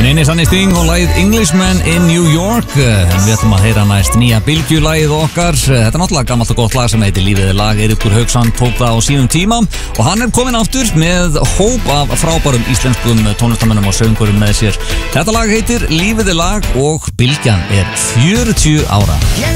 Einnig Sanni Sting og lagið Englishman in New York. Við ætlum að heyra næst nýja Bylgju-lagið okkar. Þetta er náttúrulega gammalt og gott lag sem heitir Lífið er lag. Eiríkur Hauksson tók það á sínum tíma og hann er kominn aftur með hóp af frábærum íslenskum tónlistarmönnum og söngurum með sér. Þetta lag heitir Lífið er lag og Bylgjan er 40 ára.